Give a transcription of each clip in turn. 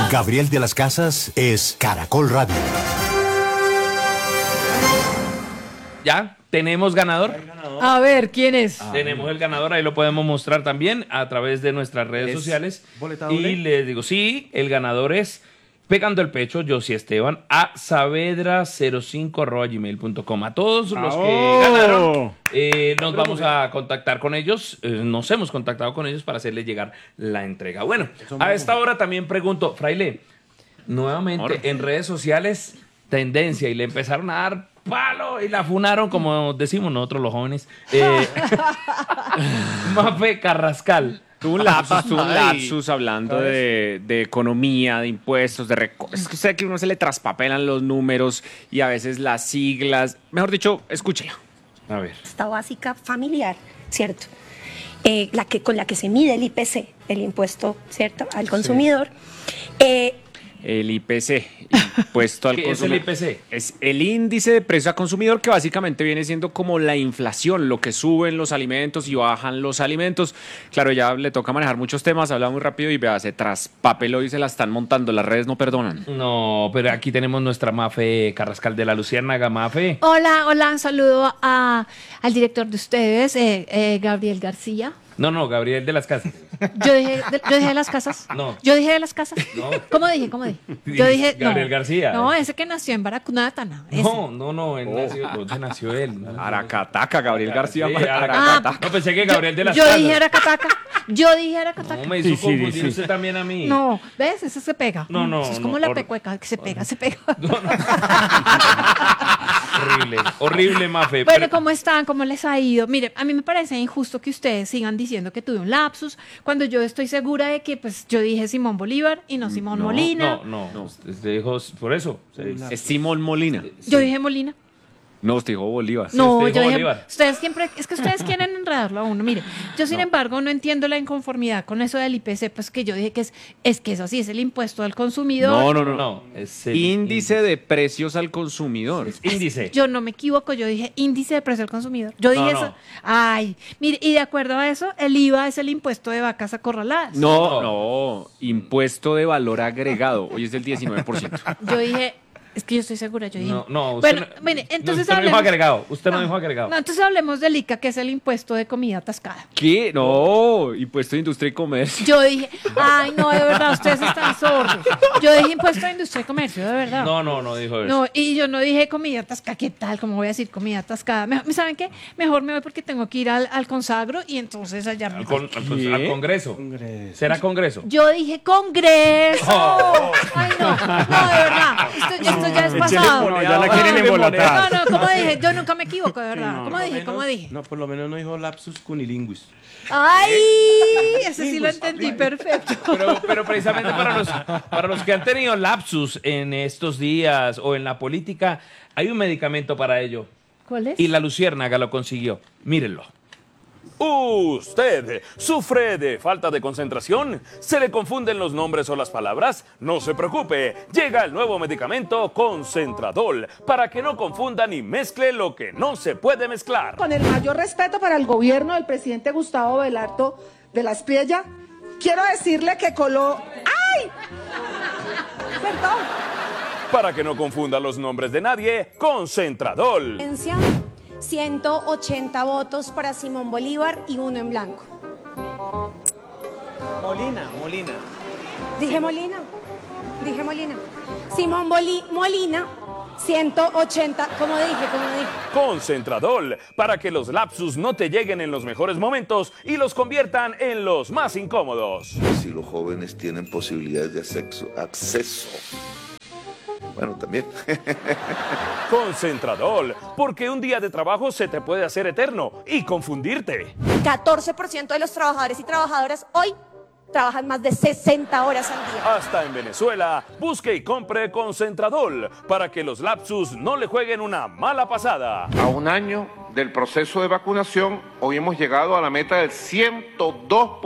Gabriel de las Casas es Caracol Radio. ¿Ya? ¿Tenemos ganador? A ver, ¿quién es? Tenemos el ganador, ahí lo podemos mostrar también a través de nuestras redes sociales. Y les digo, sí, el ganador es Pegando el Pecho, Josie Esteban, a saavedra05@gmail.com. A todos los que ganaron, nos vamos a contactar con ellos, nos hemos contactado con ellos para hacerles llegar la entrega. Bueno, a esta hora también pregunto, Fraile, nuevamente en redes sociales, tendencia, y le empezaron a dar palo y la funaron, como decimos nosotros los jóvenes. Mafe Carrascal. Tuvo un lapsus hablando de economía, de impuestos, de recortes. Es que usted que uno se le traspapelan los números y a veces las siglas. Mejor dicho, escúchela. A ver. Esta básica familiar, ¿cierto? Con la que se mide el IPC, el impuesto, ¿cierto?, al consumidor. El IPC, impuesto al ¿Qué consumidor. es el IPC? Es el índice de precio al consumidor, que básicamente viene siendo como la inflación, lo que suben los alimentos y bajan los alimentos. Claro, ya le toca manejar muchos temas, habla muy rápido y vea, se traspapeló y se la están montando. Las redes no perdonan. No, pero aquí tenemos nuestra Mafe Carrascal de la Luciérnaga. Mafe. Hola, un saludo al director de ustedes, Gabriel García. No, Gabriel de las Casas. Yo dije de las casas. No. Yo dije de las casas. No. ¿Cómo dije? Yo dije Gabriel García. No, ese que nació en Baracunátana. No, él nació, ¿dónde nació él? Aracataca, Gabriel García. Sí, Aracataca. No, pensé que Gabriel de las Yo Casas. dije Aracataca. No, me hizo confundir usted también a mí. No, ¿ves? Ese se pega. No. Eso es como la pecueca, que se pega. Horrible, Mafe. Bueno, ¿cómo están? ¿Cómo les ha ido? Mire, a mí me parece injusto que ustedes sigan diciendo que tuve un lapsus, cuando yo estoy segura de que pues yo dije Simón Bolívar y no Simón Molina. No. Usted dijo por eso. Es Simón Molina. Yo dije Molina. No, usted dijo Bolívar. No, usted yo dijo dije, Bolívar. ustedes siempre, es que ustedes quieren enredarlo a uno. Mire, yo sin embargo no entiendo la inconformidad con eso del IPC, pues que yo dije que es que eso sí es el impuesto al consumidor. No. Es el Índice de precios al consumidor. índice. Yo no me equivoco, yo dije índice de precio al consumidor. Yo dije No. eso. Ay, mire, y de acuerdo a eso, el IVA es el impuesto de vacas acorraladas. No, impuesto de valor agregado. Hoy es del 19%. Yo dije, es que yo estoy segura, yo dije. No, usted bueno, mire, entonces usted no dijo agregado. Usted no dijo agregado. No, entonces hablemos del ICA, que es el impuesto de comida atascada. ¿Qué? No, impuesto de industria y comercio. Yo dije, ay, no, de verdad, ustedes están sordos. Yo dije impuesto de industria y comercio, de verdad. No dijo eso. No, y yo no dije comida atascada. ¿Qué tal? ¿Cómo voy a decir comida atascada? ¿Saben qué? Mejor me voy porque tengo que ir al consagro y entonces allá me... Al Congreso. ¿Será Congreso? Yo dije Congreso. Oh. Ay, no, de verdad. Esto ya es pasado. No, ya la quieren embolatar. No, como dije, yo nunca me equivoco, de verdad. ¿Cómo dije? No, por lo menos no dijo lapsus cunilinguis. ¡Ay! Ese sí lo entendí perfecto. Pero precisamente para los que han tenido lapsus en estos días o en la política, hay un medicamento para ello. ¿Cuál es? Y la Luciérnaga lo consiguió. Mírenlo. ¿Usted sufre de falta de concentración? ¿Se le confunden los nombres o las palabras? No se preocupe, llega el nuevo medicamento Concentradol para que no confunda ni mezcle lo que no se puede mezclar. Con el mayor respeto para el gobierno del presidente Gustavo Belardo de la Espriella, quiero decirle que ¡ay! Perdón. Para que no confunda los nombres de nadie, Concentradol. 180 votos para Simón Bolívar y 1 en blanco. Molina. Dije Molina. Simón Molina, 180, como dije. Concentradol, para que los lapsus no te lleguen en los mejores momentos y los conviertan en los más incómodos. Si los jóvenes tienen posibilidades de acceso. Bueno, también. Concentradol, porque un día de trabajo se te puede hacer eterno y confundirte. 14% de los trabajadores y trabajadoras hoy trabajan más de 60 horas al día. Hasta en Venezuela, busque y compre Concentradol para que los lapsus no le jueguen una mala pasada. A un año del proceso de vacunación, hoy hemos llegado a la meta del 102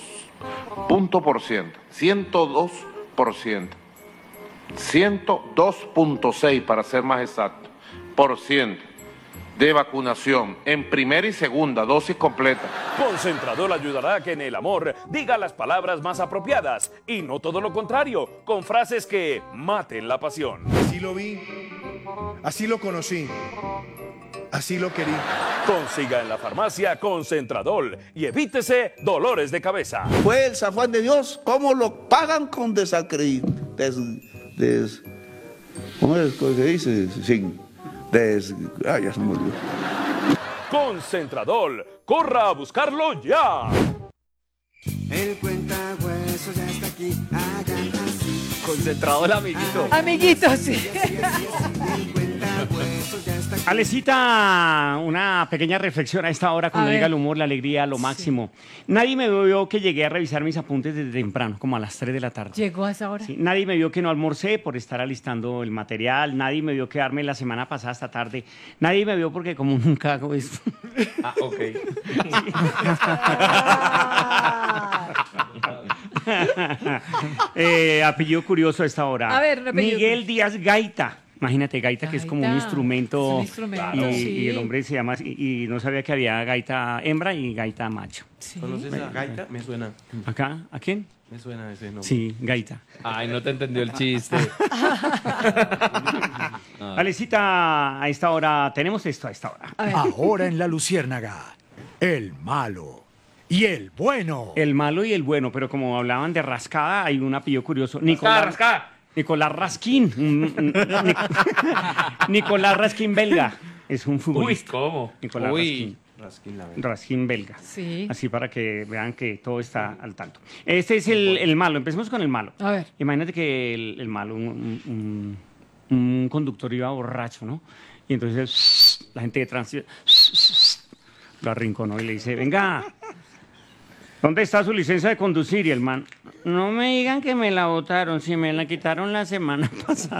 %. 102%. 102.6 para ser más exacto, por ciento. de vacunación en primera y segunda dosis completa. Concentradol ayudará a que en el amor diga las palabras más apropiadas y no todo lo contrario, con frases que maten la pasión. Así lo vi, así lo conocí, así lo querí. Consiga en la farmacia Concentradol y evítese dolores de cabeza. Fue el San Juan de Dios, ¿cómo lo pagan con desacreditación? ¿Cómo es que se dice? Sin ya se me olvidó. Concentradol, corra a buscarlo ya. El cuentahuesos ya está aquí, hagan así. Concentrado el amiguito. Amiguitos, sí. Alecita, una pequeña reflexión a esta hora cuando llega el humor, la alegría, lo máximo. Nadie me vio que llegué a revisar mis apuntes desde temprano, como a las 3 de la tarde. ¿Llegó a esa hora? Sí, nadie me vio que no almorcé por estar alistando el material. Nadie me vio quedarme la semana pasada hasta tarde. Nadie me vio porque como nunca hago esto. Ah, ok. Apellido curioso a esta hora. A ver, Miguel Díaz Gaita. Imagínate, gaita, que es como un instrumento. Es un instrumento, Y el hombre se llama, y no sabía que había gaita hembra y gaita macho. Sí. ¿Conoces a Gaita? Me suena. ¿Acá? ¿A quién? Me suena ese nombre. Sí, gaita. Ay, no te entendió el chiste. Alecita, a esta hora, tenemos esto a esta hora. Ahora en La Luciérnaga, el malo y el bueno. El malo y el bueno, pero como hablaban de rascada, hay un apellido curioso. Rascada. Nicolás Raskin. Nicolás Raskin belga. Es un futbolista. Uy, ¿cómo? Nicolás Raskin. Raskin belga. Sí. Así para que vean que todo está al tanto. Este es el malo. Empecemos con el malo. A ver. Imagínate que el malo, un conductor iba borracho, ¿no? Y entonces la gente de tránsito lo arrinconó y le dice, venga, ¿dónde está su licencia de conducir? Y el man, no me digan que me la botaron, si me la quitaron la semana pasada.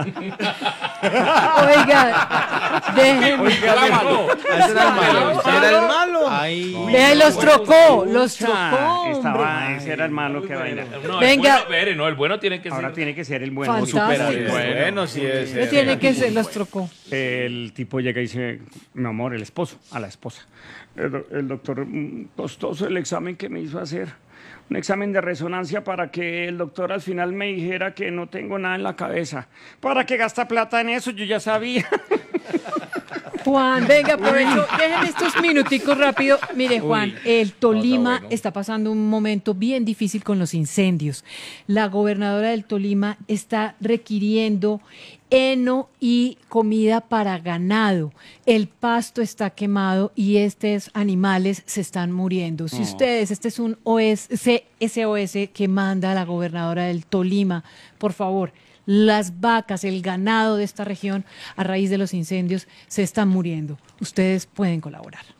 Oiga, déjenme. Ese era el malo. Ay. Los trocó, Ese era el malo que vaina. No, Venga. el bueno tiene que Ahora ser. tiene que ser el bueno. Fantástico. Bueno, sí es. ¿Qué tiene que ser? Los trocó. El tipo llega y dice, mi amor, el esposo, a la esposa. El doctor, costoso el examen que me hizo hacer. Un examen de resonancia para que el doctor al final me dijera que no tengo nada en la cabeza. ¿Para qué gasta plata en eso? Yo ya sabía. Juan, venga, aprovecho. Déjenme estos minuticos rápido. Mire, Juan, el Tolima está pasando un momento bien difícil con los incendios. La gobernadora del Tolima está requiriendo heno y comida para ganado. El pasto está quemado y estos animales se están muriendo. Si ustedes, este es un SOS que manda la gobernadora del Tolima, por favor, las vacas, el ganado de esta región a raíz de los incendios se están muriendo. Ustedes pueden colaborar.